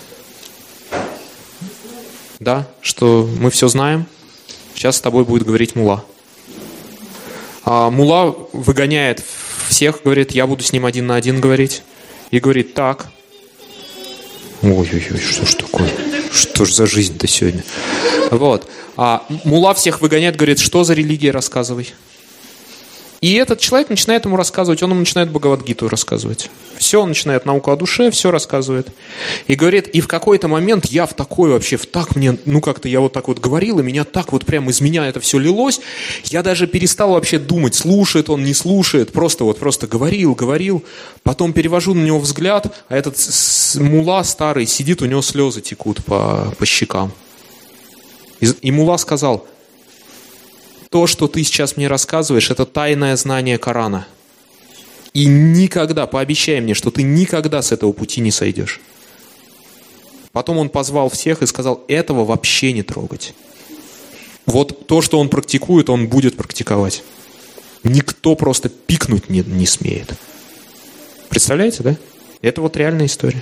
да, что мы все знаем, сейчас с тобой будет говорить мула. А мула выгоняет всех, говорит, я буду с ним один на один говорить. И говорит, так. Ой-ой-ой, что ж такое? Что ж за жизнь-то сегодня? Вот. А мула всех выгоняет, говорит, что за религия, рассказывай. И этот человек начинает ему рассказывать, он ему начинает Бхагавад-гиту рассказывать. Все, он начинает науку о душе, все рассказывает. И говорит, и в какой-то момент я в такой вообще, в так мне, ну как-то я вот так вот говорил, и меня так вот прямо из меня это все лилось, я даже перестал вообще думать, слушает он, не слушает, просто вот просто говорил, говорил, потом перевожу на него взгляд, а этот мула старый сидит, у него слезы текут по, по щекам. И, и мула сказал, то, что ты сейчас мне рассказываешь, это тайное знание Корана. И никогда, пообещай мне, что ты никогда с этого пути не сойдешь. Потом он позвал всех и сказал, этого вообще не трогать. Вот то, что он практикует, он будет практиковать. Никто просто пикнуть не, не смеет. Представляете, да? Это вот реальная история.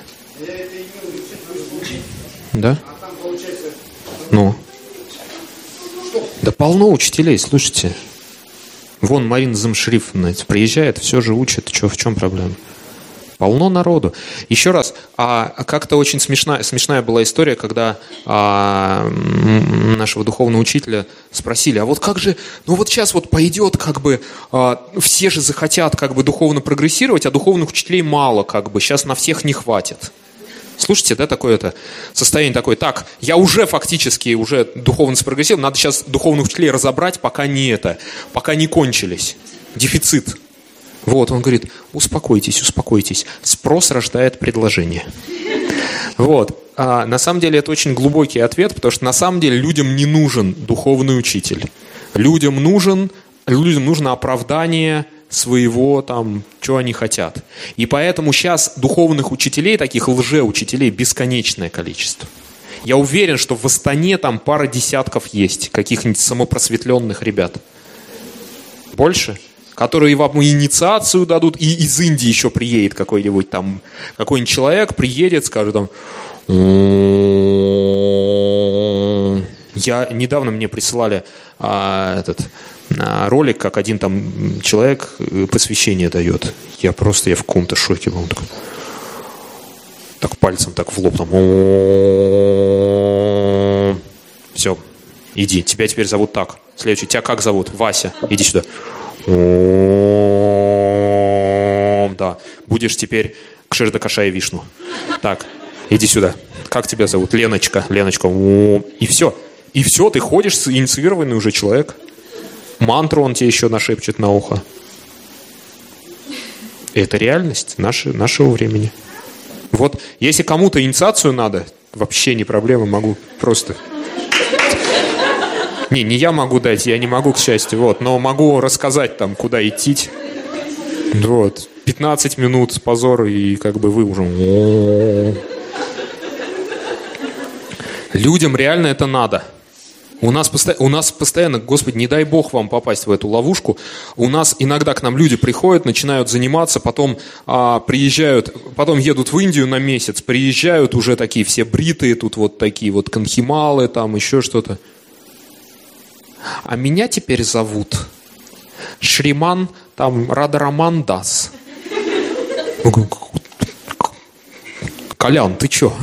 Да? Ну. Да полно учителей, слушайте. Вон Марина Замшрифовна приезжает, все же учит. Че, в чем проблема? Полно народу. Еще раз, а как-то очень смешная, смешная была история, когда а, нашего духовного учителя спросили, а вот как же, ну вот сейчас вот пойдет, как бы, а, все же захотят как бы духовно прогрессировать, а духовных учителей мало, как бы, сейчас на всех не хватит. Слушайте, да, такое-то состояние такое, так, я уже фактически уже духовно спрогрессировал, надо сейчас духовных учителей разобрать, пока не это, пока не кончились. Дефицит. Вот, он говорит, успокойтесь, успокойтесь. Спрос рождает предложение. Вот. А на самом деле это очень глубокий ответ, потому что на самом деле людям не нужен духовный учитель. Людям нужен, людям нужно оправдание своего, там, что они хотят. И поэтому сейчас духовных учителей, таких лжеучителей, бесконечное количество. Я уверен, что в Астане там пара десятков есть, каких-нибудь самопросветленных ребят. Больше? Которые вам инициацию дадут, и из Индии еще приедет какой-нибудь там, какой-нибудь человек приедет, скажет там, я недавно мне присылали а, этот а, ролик, как один там человек посвящение дает. Я просто, я в каком-то шоке был. Так, так пальцем так в лоб там. Все, иди, тебя теперь зовут так. Следующий, тебя как зовут? Вася, иди сюда. Да, будешь теперь Кширда Кашая Вишну. Так, иди сюда. Как тебя зовут? Леночка, Леночка. И все. И все, ты ходишь, инициированный уже человек. Мантру он тебе еще нашепчет на ухо. Это реальность нашей, нашего времени. Вот, если кому-то инициацию надо, вообще не проблема, могу просто... Не, не я могу дать, я не могу, к счастью, вот, но могу рассказать там, куда идти. Вот, пятнадцать минут позор, и как бы вы уже... Людям реально это надо. У нас, посто... у нас постоянно, Господи, не дай Бог вам попасть в эту ловушку. У нас иногда к нам люди приходят, начинают заниматься, потом а, приезжают, потом едут в Индию на месяц, приезжают уже такие все бритые, тут вот такие вот канхималы, там еще что-то. А меня теперь зовут Шриман там Радhaраman Das. Колян, ты чё?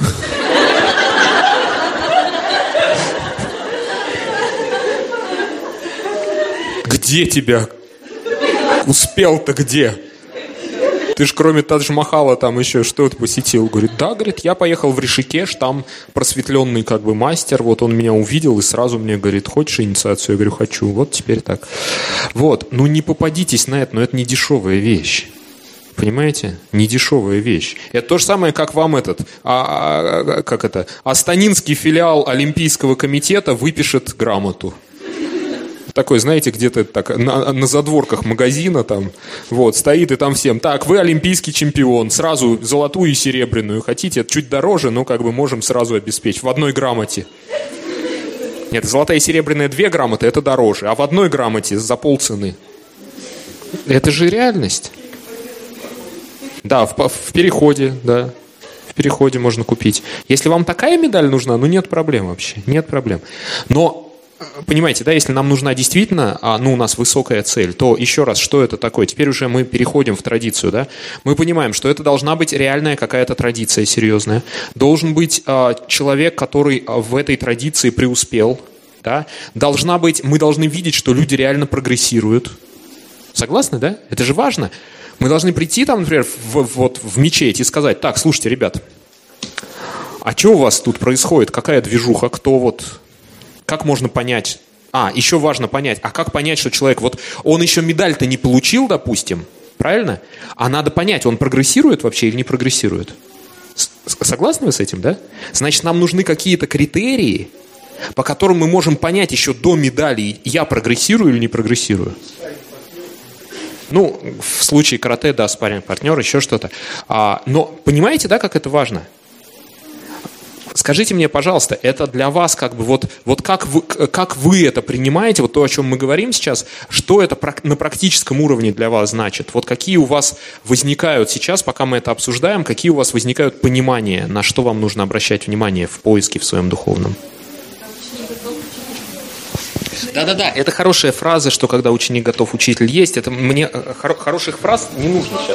Где тебя? Успел-то где? Ты ж кроме Тадж-Махала там еще что-то посетил. Говорит, да, говорит, я поехал в Ришикеш, там просветленный как бы мастер, вот он меня увидел и сразу мне говорит, хочешь инициацию? Я говорю, хочу, вот теперь так. Вот, ну не попадитесь на это, но это не дешевая вещь. Понимаете? Не дешевая вещь. Это то же самое, как вам этот, а, а, как это, астанинский филиал Олимпийского комитета выпишет грамоту. Такой, знаете, где-то так на, на задворках магазина там, вот, стоит и там всем, так, вы олимпийский чемпион, сразу золотую и серебряную хотите, это чуть дороже, но как бы можем сразу обеспечить в одной грамоте. Нет, золотая и серебряная две грамоты, это дороже, а в одной грамоте за полцены. Это же реальность. Да, в, в переходе, да, в переходе можно купить. Если вам такая медаль нужна, ну нет проблем вообще, нет проблем. Но понимаете, да, если нам нужна действительно, а, ну, у нас высокая цель, то еще раз, что это такое? Теперь уже мы переходим в традицию, да? Мы понимаем, что это должна быть реальная какая-то традиция серьезная. Должен быть а, человек, который а, в этой традиции преуспел, да? Должна быть, мы должны видеть, что люди реально прогрессируют. Согласны, да? Это же важно. Мы должны прийти там, например, в, вот, в мечеть и сказать, так, слушайте, ребят, а что у вас тут происходит? Какая движуха? Кто вот... Как можно понять? А, еще важно понять, а как понять, что человек, вот он еще медаль-то не получил, допустим, правильно? А надо понять, он прогрессирует вообще или не прогрессирует? Согласны вы с этим, да? Значит, нам нужны какие-то критерии, по которым мы можем понять еще до медали, я прогрессирую или не прогрессирую. Ну, в случае карате, да, спарринг-партнер, еще что-то. А, но понимаете, да, как это важно? Скажите мне, пожалуйста, это для вас как бы вот, вот как, вы, как вы это принимаете, вот то, о чем мы говорим сейчас, что это на практическом уровне для вас значит? Вот какие у вас возникают сейчас, пока мы это обсуждаем, какие у вас возникают понимания, на что вам нужно обращать внимание в поиске в своем духовном? Да-да-да, это хорошая фраза, что когда ученик готов, учитель есть. Это мне хоро- хороших фраз не нужно сейчас.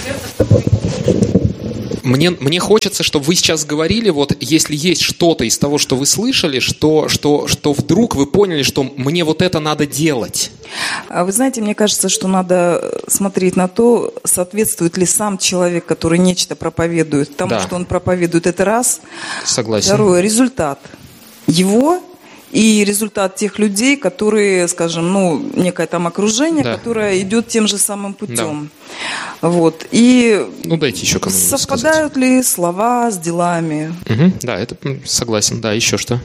Мне, мне хочется, чтобы вы сейчас говорили, вот если есть что-то из того, что вы слышали, что, что, что вдруг вы поняли, что мне вот это надо делать. Вы знаете, мне кажется, что надо смотреть на то, соответствует ли сам человек, который нечто проповедует, тому, да. что он проповедует, это раз. Согласен. Второе, результат его и результат тех людей, которые, скажем, ну, некое там окружение, да. которое идет тем же самым путем. Да. Вот. И ну, дайте еще кому-нибудь совпадают сказать. ли слова с делами? Угу. Да, это согласен. Да, еще что?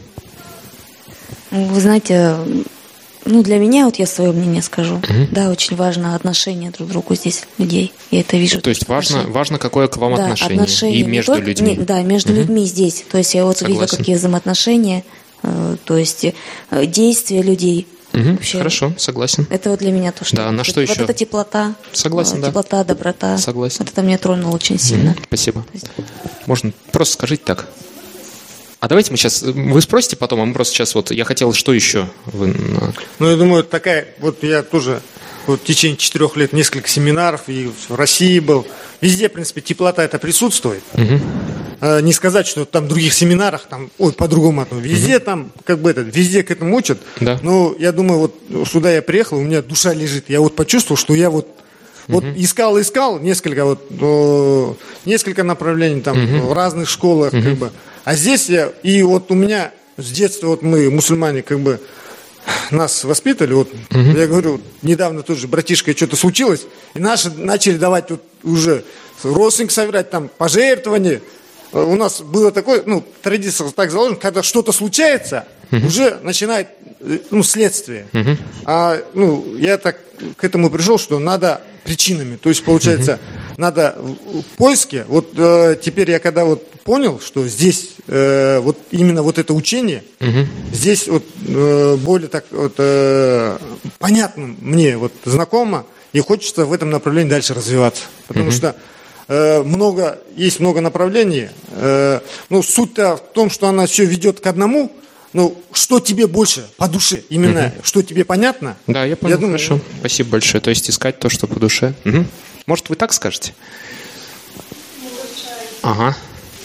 Вы знаете, ну, для меня, вот я свое мнение скажу, угу. да, очень важно отношение друг к другу здесь людей. Я это вижу. То есть важно, важно, какое к вам да, отношение, отношение и между только, людьми. Не, да, между угу. людьми здесь. То есть я вот Согласен. видела, какие взаимоотношения, то есть действия людей. Угу, вообще, хорошо, согласен. это вот для меня то, что... Да, на что вот еще? Вот эта теплота. Согласен, да. Теплота, доброта. Согласен. Вот это меня тронуло очень сильно. Угу, спасибо. Есть... Можно просто скажите так. А давайте мы сейчас... Вы спросите потом, а мы просто сейчас вот... Я хотел, что еще? Вы... Ну, я думаю, такая... Вот я тоже вот, в течение четырех лет несколько семинаров и в России был. Везде, в принципе, теплота это присутствует. Угу. Не сказать, что там в других семинарах там, ой, по-другому. Везде угу. там, как бы это, везде к этому учат. Да. Но я думаю, вот сюда я приехал, у меня душа лежит. Я вот почувствовал, что я вот, угу. вот искал, искал несколько вот, о, несколько направлений там угу. в разных школах, угу. как бы. А здесь я, и вот у меня с детства вот мы, мусульмане, как бы нас воспитали, вот угу. я говорю, недавно тоже братишка что-то случилось, и наши начали давать вот уже родственник собирать, там, пожертвования. У нас было такое, ну, традиция так заложена, когда что-то случается, uh-huh. уже начинает, ну, следствие. Uh-huh. А, ну, я так к этому пришел, что надо причинами. То есть, получается, uh-huh. надо в поиске. Вот э, теперь я когда вот понял, что здесь э, вот именно вот это учение, uh-huh. здесь вот э, более так вот э, понятно мне, вот знакомо, и хочется в этом направлении дальше развиваться. Потому uh-huh. что много, есть много направлений. Ну, суть-то в том, что она все ведет к одному. Ну, что тебе больше по душе? Именно, угу. что тебе понятно? Да, я понял, я думаю, хорошо. Спасибо большое. То есть искать то, что по душе. Угу. Может, вы так скажете? Ага.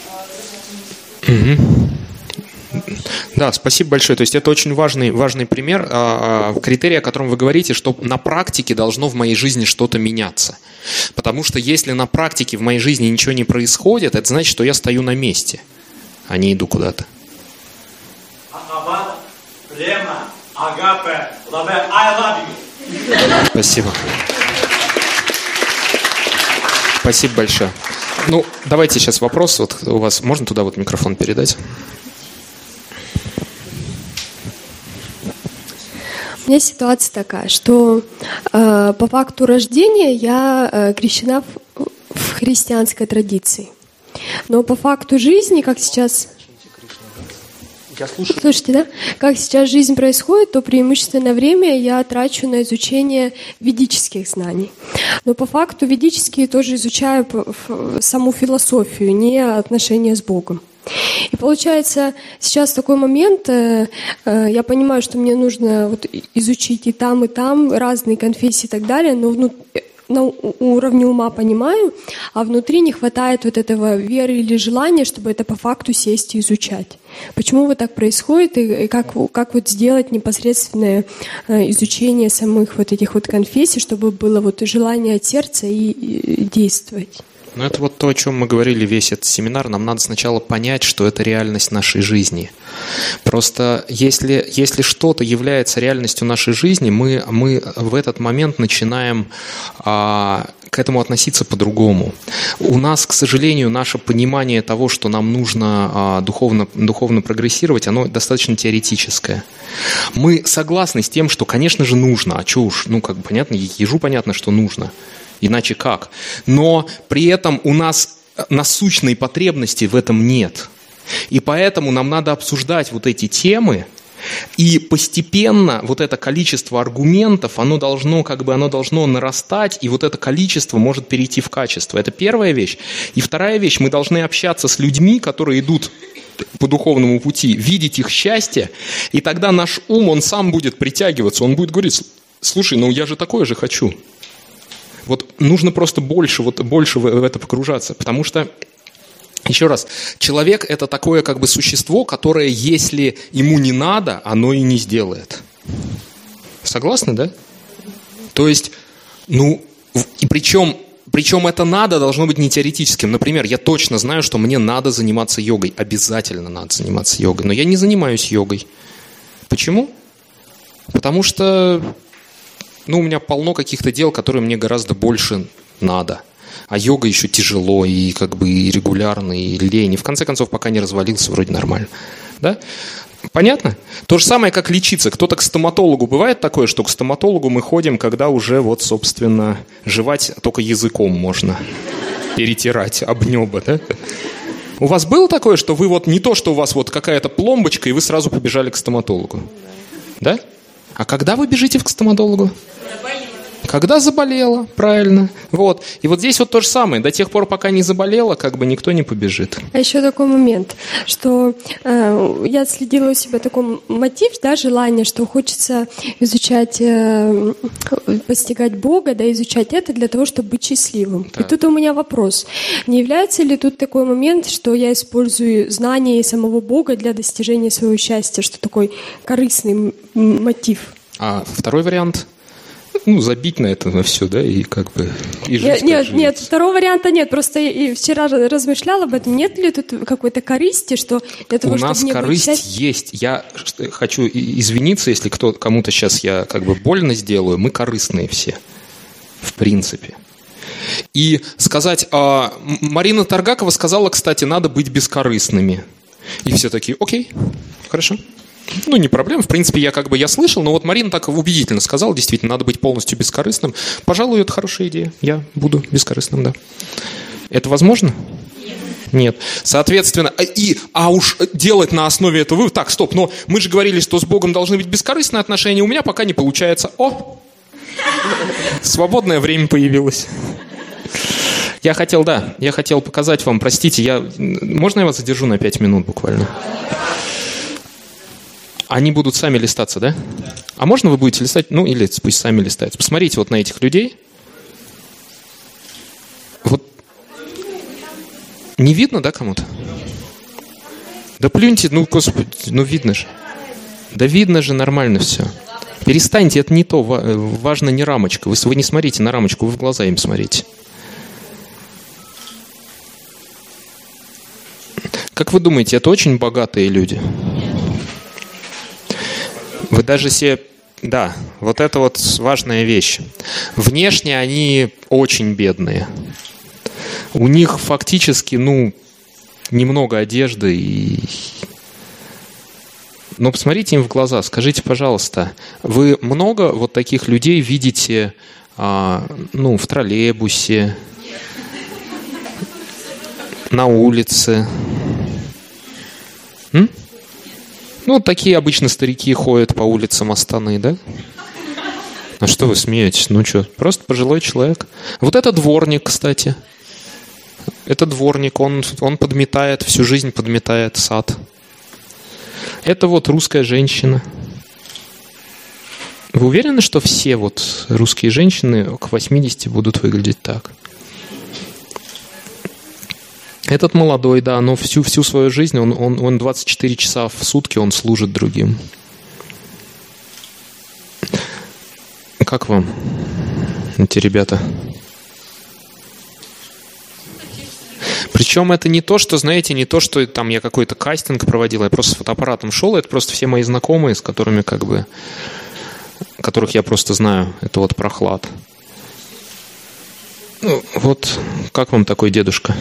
Угу. Да, спасибо большое. То есть это очень важный, важный пример, э, критерий, о котором вы говорите, что на практике должно в моей жизни что-то меняться. Потому что если на практике в моей жизни ничего не происходит, это значит, что я стою на месте, а не иду куда-то. Спасибо. Спасибо большое. Ну, давайте сейчас вопрос. Вот у вас можно туда вот микрофон передать? У меня ситуация такая, что э, по факту рождения я э, крещена в, в христианской традиции. Но по факту жизни, как сейчас... Я слушаю. Слушайте, да? Как сейчас жизнь происходит, то преимущественное время я трачу на изучение ведических знаний. Но по факту ведические тоже изучаю саму философию, не отношения с Богом. И получается, сейчас такой момент, э, э, я понимаю, что мне нужно вот изучить и там, и там, разные конфессии и так далее, но внут... на уровне ума понимаю, а внутри не хватает вот этого веры или желания, чтобы это по факту сесть и изучать. Почему вот так происходит и как, как вот сделать непосредственное изучение самых вот этих вот конфессий, чтобы было вот желание от сердца и, и действовать? Ну, это вот то, о чем мы говорили весь этот семинар. Нам надо сначала понять, что это реальность нашей жизни. Просто если, если что-то является реальностью нашей жизни, мы, мы в этот момент начинаем а, к этому относиться по-другому. У нас, к сожалению, наше понимание того, что нам нужно а, духовно, духовно прогрессировать, оно достаточно теоретическое. Мы согласны с тем, что, конечно же, нужно. А что уж, ну, как бы понятно, ежу понятно, что нужно. Иначе как? Но при этом у нас насущной потребности в этом нет. И поэтому нам надо обсуждать вот эти темы. И постепенно вот это количество аргументов, оно должно, как бы, оно должно нарастать, и вот это количество может перейти в качество. Это первая вещь. И вторая вещь, мы должны общаться с людьми, которые идут по духовному пути, видеть их счастье, и тогда наш ум, он сам будет притягиваться, он будет говорить: слушай, ну я же такое же хочу. Вот нужно просто больше, вот, больше в это погружаться, потому что еще раз, человек – это такое как бы существо, которое, если ему не надо, оно и не сделает. Согласны, да? То есть, ну, и причем, причем это надо должно быть не теоретическим. Например, я точно знаю, что мне надо заниматься йогой. Обязательно надо заниматься йогой. Но я не занимаюсь йогой. Почему? Потому что, ну, у меня полно каких-то дел, которые мне гораздо больше надо. А йога еще тяжело, и как бы и регулярно, и лень. И в конце концов, пока не развалился, вроде нормально. Да? Понятно? То же самое, как лечиться. Кто-то к стоматологу. Бывает такое, что к стоматологу мы ходим, когда уже вот, собственно, жевать только языком можно. Перетирать об небо, да? У вас было такое, что вы вот не то, что у вас вот какая-то пломбочка, и вы сразу побежали к стоматологу? Да? А когда вы бежите к стоматологу? Когда заболела, правильно. Вот. И вот здесь вот то же самое. До тех пор, пока не заболела, как бы никто не побежит. А еще такой момент, что э, я следила у себя такой мотив, да, желание, что хочется изучать, э, постигать Бога, да, изучать это для того, чтобы быть счастливым. Так. И тут у меня вопрос. Не является ли тут такой момент, что я использую знания самого Бога для достижения своего счастья, что такой корыстный мотив? А второй вариант? Ну, забить на это, на все, да, и как бы... И нет, нет, нет, второго варианта нет. Просто и вчера размышляла об этом. Нет ли тут какой-то корысти, что для того, у нас чтобы корысть счастье... есть. Я хочу извиниться, если кто, кому-то сейчас я как бы больно сделаю. Мы корыстные все, в принципе. И сказать... А, Марина Таргакова сказала, кстати, надо быть бескорыстными. И все такие: окей, хорошо. Ну, не проблема. В принципе, я как бы я слышал, но вот Марина так убедительно сказала, действительно, надо быть полностью бескорыстным. Пожалуй, это хорошая идея. Я буду бескорыстным, да. Это возможно? Нет. Нет. Соответственно, и, а уж делать на основе этого вывод. Так, стоп, но мы же говорили, что с Богом должны быть бескорыстные отношения. У меня пока не получается. О! Свободное время появилось. Я хотел, да, я хотел показать вам, простите, я... Можно я вас задержу на пять минут буквально? Они будут сами листаться, да? А можно вы будете листать? Ну, или пусть сами листаются. Посмотрите вот на этих людей. Вот. Не видно, да, кому-то? Да плюньте, ну, господи, ну видно же. Да видно же, нормально все. Перестаньте, это не то. Важно не рамочка. Вы, вы не смотрите на рамочку, вы в глаза им смотрите. Как вы думаете, это очень богатые люди? Вы даже себе... Да, вот это вот важная вещь. Внешне они очень бедные. У них фактически, ну, немного одежды. И... Но посмотрите им в глаза, скажите, пожалуйста, вы много вот таких людей видите, а, ну, в троллейбусе, на улице? М? Ну, такие обычно старики ходят по улицам Астаны, да? А что вы смеетесь? Ну что, просто пожилой человек. Вот это дворник, кстати. Это дворник, он, он подметает, всю жизнь подметает сад. Это вот русская женщина. Вы уверены, что все вот русские женщины к восьмидесяти будут выглядеть так? Этот молодой, да, но всю, всю свою жизнь, он, он, он двадцать четыре часа в сутки он служит другим. Как вам эти ребята? Причем это не то, что, знаете, не то, что там я какой-то кастинг проводил, я просто с фотоаппаратом шел, это просто все мои знакомые, с которыми как бы, которых я просто знаю, это вот Прохлад. Ну, вот как вам такой дедушка?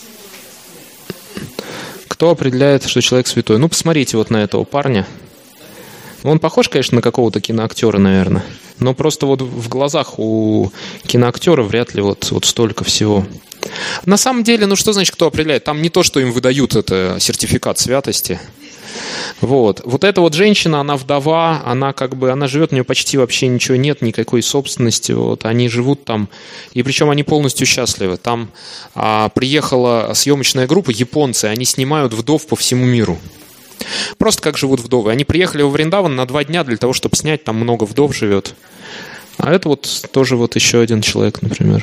Кто определяет, что человек святой? Ну, посмотрите вот на этого парня. Он похож, конечно, на какого-то киноактера, наверное. Но просто вот в глазах у киноактера вряд ли вот, вот столько всего. На самом деле, ну что значит, кто определяет? Там не то, что им выдают это сертификат святости. Вот. Вот эта вот женщина, она вдова, она как бы, она живет, у нее почти вообще ничего нет, никакой собственности. Вот. Они живут там, и причем они полностью счастливы. Там а, приехала съемочная группа, японцы, они снимают вдов по всему миру. Просто как живут вдовы. Они приехали во Вриндаван на два дня для того, чтобы снять, там много вдов живет. А это вот тоже вот еще один человек, например.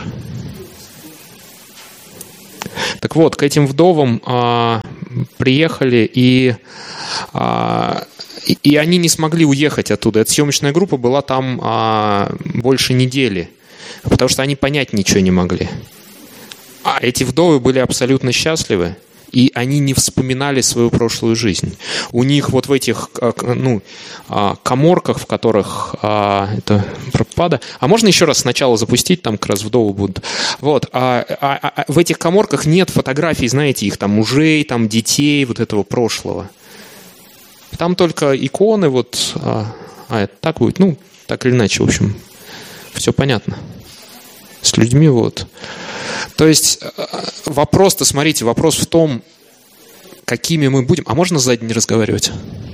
Так вот, к этим вдовам а, приехали, и, а, и, и они не смогли уехать оттуда. Эта съемочная группа была там а, больше недели, потому что они понять ничего не могли. А эти вдовы были абсолютно счастливы, и они не вспоминали свою прошлую жизнь. У них вот в этих ну, каморках, в которых это Прабхупада. А можно еще раз сначала запустить, там как раз вдовы будут. Вот. А, а, а в этих каморках нет фотографий, знаете, их там мужей, там детей, вот этого прошлого. Там только иконы, вот. А, а это так будет, ну, так или иначе, в общем, все понятно. С людьми вот. То есть вопрос-то, смотрите, вопрос в том, какими мы будем. А можно сзади не разговаривать?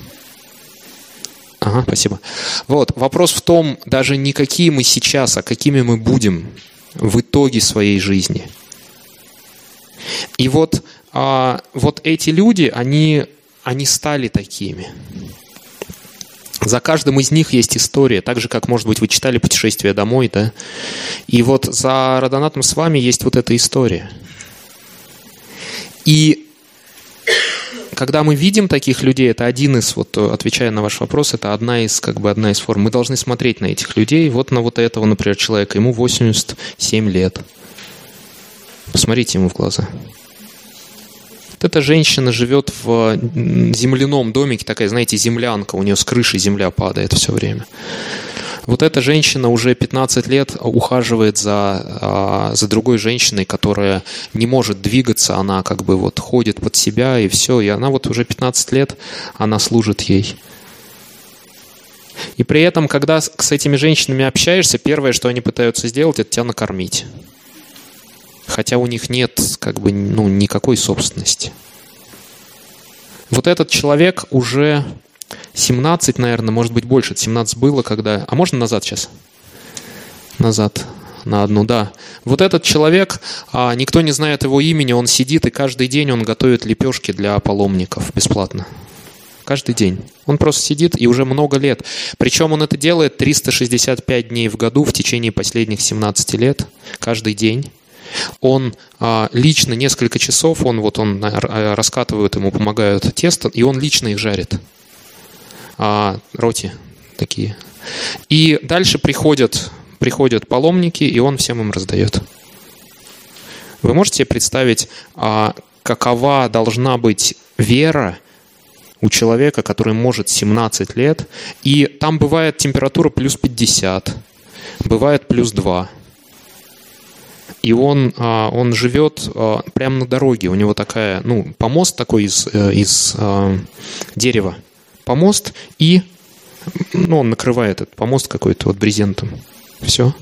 Ага, спасибо. Вот, вопрос в том, даже не какие мы сейчас, а какими мы будем в итоге своей жизни. И вот, а, вот эти люди, они, они стали такими. За каждым из них есть история, так же, как, может быть, вы читали «Путешествие домой», да? И вот за Радханатом с вами есть вот эта история. И когда мы видим таких людей, это один из, вот, отвечая на ваш вопрос, это одна из, как бы, одна из форм. Мы должны смотреть на этих людей, вот на вот этого, например, человека, ему восемьдесят семь лет. Посмотрите ему в глаза. Вот эта женщина живет в земляном домике, такая, знаете, землянка, у нее с крыши земля падает все время. Вот эта женщина уже пятнадцать лет ухаживает за, за другой женщиной, которая не может двигаться, она как бы вот ходит под себя и все, и она вот уже пятнадцать лет, она служит ей. И при этом, когда с этими женщинами общаешься, первое, что они пытаются сделать, это тебя накормить. Хотя у них нет как бы, ну, никакой собственности. Вот этот человек уже семнадцать, наверное, может быть больше. семнадцать было, когда... А можно назад сейчас? Назад на одну, да. Вот этот человек, а, никто не знает его имени, он сидит, и каждый день он готовит лепешки для паломников бесплатно. Каждый день. Он просто сидит, и уже много лет. Причем он это делает триста шестьдесят пять дней в году в течение последних семнадцати лет. Каждый день. Он а, лично несколько часов, он, вот, он а, раскатывает, ему помогают тесто, и он лично их жарит. А, роти такие. И дальше приходят, приходят паломники, и он всем им раздает. Вы можете себе представить, а, какова должна быть вера у человека, который может семнадцать лет, и там бывает температура плюс пятьдесят, бывает плюс два. И он, он живет прямо на дороге. У него такая, ну, помост такой из, из э, дерева. Помост, и ну, он накрывает этот помост какой-то вот брезентом. Все.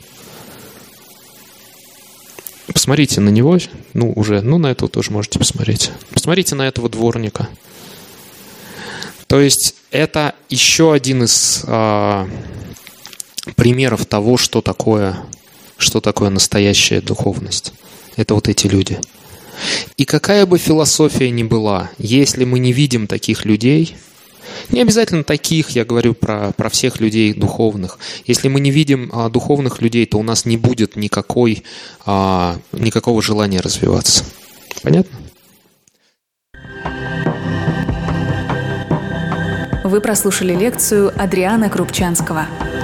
Посмотрите на него. Ну, уже, ну, на этого тоже можете посмотреть. Посмотрите на этого дворника. То есть это еще один из э, примеров того, что такое... Что такое настоящая духовность? Это вот эти люди. И какая бы философия ни была, если мы не видим таких людей, не обязательно таких, я говорю про, про всех людей духовных, если мы не видим а, духовных людей, то у нас не будет никакой, а, никакого желания развиваться. Понятно? Вы прослушали лекцию Адриана Крупчанского.